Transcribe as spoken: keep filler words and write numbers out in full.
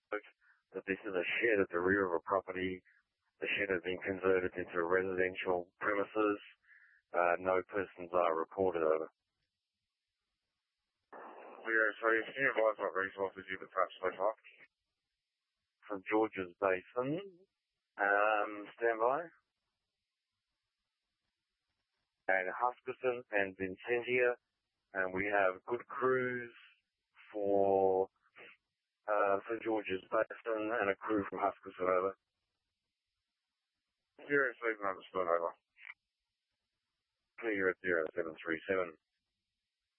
that this is a shed at the rear of a property. The shed has been converted into residential premises. Uh, no persons are reported over. Zero three, can you advise what resources you've attached so far? From Georges Basin. Um, stand by. And Huskisson and Vincentia. And we have good crews for uh, Saint George's Basin and a crew from Huskisson over. Zero seven understood over. Clear at zero seven three seven.